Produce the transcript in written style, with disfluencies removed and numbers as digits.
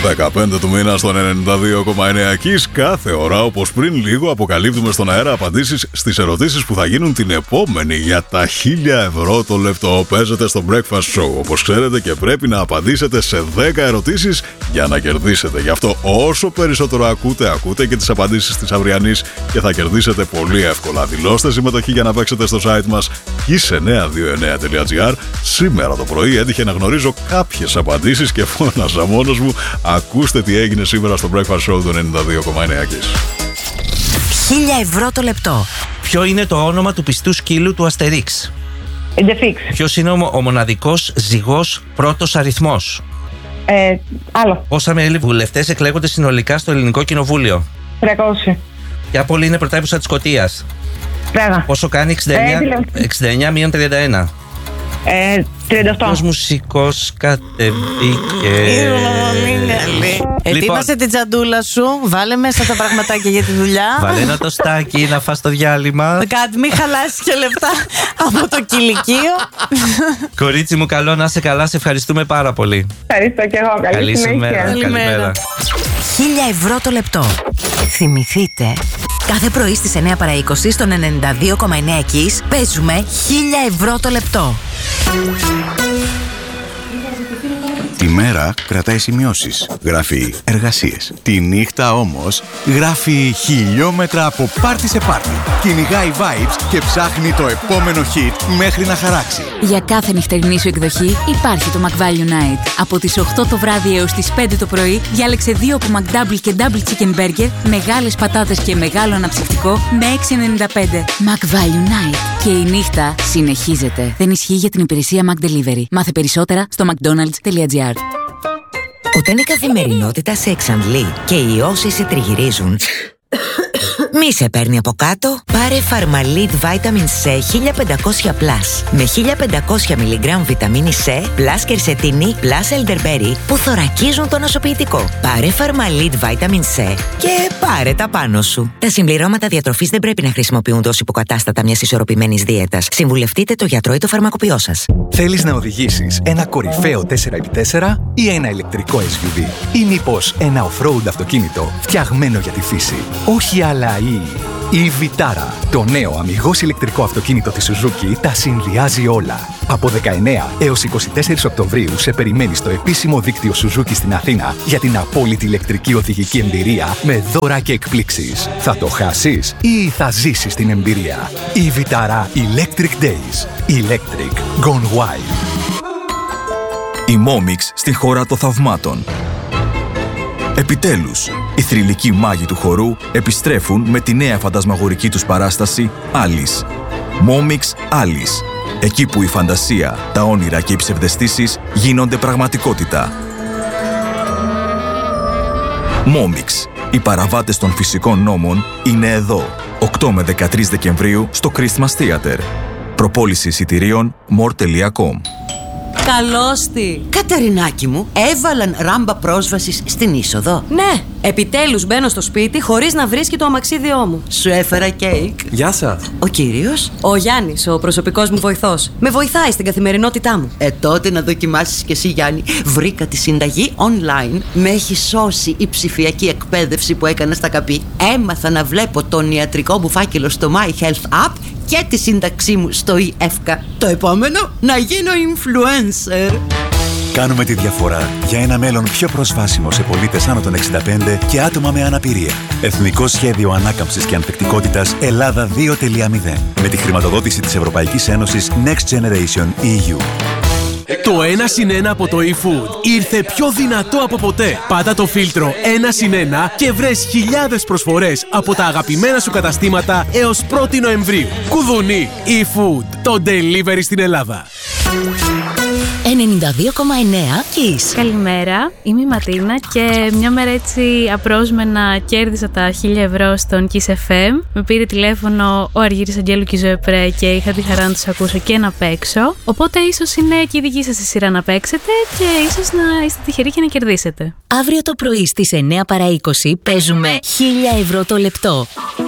15 του μήνα στον 92,9 Kiss. Κάθε ώρα, όπως πριν λίγο, αποκαλύπτουμε στον αέρα απαντήσεις στις ερωτήσεις που θα γίνουν την επόμενη για τα 1.000 ευρώ το λεπτό. Παίζετε στο Breakfast Show, όπως ξέρετε, και πρέπει να απαντήσετε σε 10 ερωτήσεις για να κερδίσετε. Γι' αυτό όσο περισσότερο ακούτε και τις απαντήσεις της αυριανής και θα κερδίσετε πολύ εύκολα. Δηλώστε συμμετοχή για να παίξετε στο site μας kiss929.gr. Σήμερα το πρωί έτυχε να γνωρίζω κάποιες απαντήσεις και φώναζα μόνος μου. Ακούστε τι έγινε σήμερα στο Breakfast Show του 92,9 Kiss. 1.000 ευρώ το λεπτό. Ποιο είναι το όνομα του πιστού σκύλου του Αστερίξ? Εντεφίξ. Ποιος είναι ο μοναδικός ζυγός πρώτος αριθμός? Άλλο. Πόσα μέλη βουλευτές εκλέγονται συνολικά στο Ελληνικό Κοινοβούλιο? 300. Ποια πόλη είναι πρωτεύουσα της Σκωτίας? Πράγμα. Πόσο κάνει 69 μείον 31? 38. Ποιος μουσικός κατεβήκε? Ετοίμασε την τσαντούλα σου, βάλε μέσα τα πραγματάκια για τη δουλειά. Βάλε ένα τοστάκι να φας το διάλειμμα. Κάτι, μην χαλάσει και λεπτά από το κηλικείο. Κορίτσι μου, καλό να είσαι καλά, σε ευχαριστούμε πάρα πολύ. Ευχαριστώ και εγώ. Καλή συνέχεια. Καλημέρα. 1.000 ευρώ το λεπτό. Θυμηθείτε, κάθε πρωί στις 9 παρά 20 στον 92,9 Kiss παίζουμε 1.000 ευρώ το λεπτό. Τη μέρα κρατάει σημειώσεις, γράφει εργασίες. Τη νύχτα όμως γράφει χιλιόμετρα από πάρτι σε πάρτι. Κυνηγάει vibes και ψάχνει το επόμενο hit μέχρι να χαράξει. Για κάθε νυχτερινή σου εκδοχή υπάρχει το McValue Night. Από τις 8 το βράδυ έως τις 5 το πρωί διάλεξε 2 από McDouble και Double Chicken Burger, μεγάλες πατάτες και μεγάλο αναψυκτικό με 6,95. McValue Night. Και η νύχτα συνεχίζεται. Δεν ισχύει για την υπηρεσία McDelivery. Μάθε περισσότερα στο mcdonalds.gr. Όταν η καθημερινότητα σε εξαντλεί και οι όσοι σε τριγυρίζουν μη σε παίρνει από κάτω, πάρε Pharmalit Vitamin C 1500+. Με 1500 mg βιταμίνη C, plus κερσετίνη, plus elderberry που θωρακίζουν το νοσοποιητικό. Πάρε Pharmalit Vitamin C και πάρε τα πάνω σου. Τα συμπληρώματα διατροφής δεν πρέπει να χρησιμοποιούνται ως υποκατάστατα μιας ισορροπημένης δίαιτας. Συμβουλευτείτε το γιατρό ή το φαρμακοποιό σας. Θέλεις να οδηγήσεις ένα κορυφαίο 4x4 ή ένα ηλεκτρικό SUV? Ή μήπως ένα off-road αυτοκίνητο φτιαγμένο για τη φύση? Όχι άλλα η Vitara, το νέο αμιγώς ηλεκτρικό αυτοκίνητο της Suzuki, τα συνδυάζει όλα. Από 19 έως 24 Οκτωβρίου σε περιμένει στο επίσημο δίκτυο Suzuki στην Αθήνα για την απόλυτη ηλεκτρική οδηγική εμπειρία με δώρα και εκπλήξεις. Θα το χάσεις ή θα ζήσεις την εμπειρία? Η Vitara Electric Days. Electric Gone Wild. Η Momix στη χώρα των θαυμάτων. Επιτέλους, οι θρυλικοί μάγοι του χορού επιστρέφουν με τη νέα φαντασμαγορική τους παράσταση Alice. Momix Alice. Εκεί που η φαντασία, τα όνειρα και οι ψευδαισθήσεις γίνονται πραγματικότητα. Momix. Οι παραβάτες των φυσικών νόμων είναι εδώ. 8 με 13 Δεκεμβρίου στο Christmas Theater. Προπόληση εισιτηρίων more.com. Καλώστη. Καταρινάκι μου, έβαλαν ράμπα πρόσβασης στην είσοδο. Ναι, επιτέλους μπαίνω στο σπίτι χωρίς να βρίσκει το αμαξίδιό μου. Σου έφερα κέικ. Γεια σας. Ο κύριος? Ο Γιάννης, ο προσωπικός μου βοηθός. Με βοηθάει στην καθημερινότητά μου. Τότε να δοκιμάσεις κι εσύ, Γιάννη. Βρήκα τη συνταγή online. Με έχει σώσει η ψηφιακή εκπαίδευση που έκανα στα ΚΑΠΗ. Έμαθα να βλέπω τον ιατρικό μου φάκελο στο My Health App και τη σύνταξή μου στο eEFCA. Το επόμενο, να γίνω influencer. Κάνουμε τη διαφορά για ένα μέλλον πιο προσβάσιμο σε πολίτες άνω των 65 και άτομα με αναπηρία. Εθνικό Σχέδιο Ανάκαμψης και Ανθεκτικότητας Ελλάδα 2.0. Με τη χρηματοδότηση της Ευρωπαϊκής Ένωσης Next Generation EU. Το 1+1 από το eFood ήρθε πιο δυνατό από ποτέ. Πάτα το φίλτρο 1+1 και βρες χιλιάδες προσφορές από τα αγαπημένα σου καταστήματα έως 1η Νοεμβρίου. Κουδουνί eFood, το delivery στην Ελλάδα. 92,9 Kiss. Καλημέρα, είμαι η Ματίνα και μια μέρα έτσι απρόσμενα κέρδισα τα 1.000 ευρώ στον Kiss FM. Με πήρε τηλέφωνο ο Αργύρης Αγγέλου και η Ζωεπρέ και είχα τη χαρά να τους ακούσω και να παίξω. Οπότε ίσως είναι και η δική σας η σειρά να παίξετε και ίσως να είστε τυχεροί και να κερδίσετε. Αύριο το πρωί στις 9 παρά 20 παίζουμε 1.000 ευρώ το λεπτό.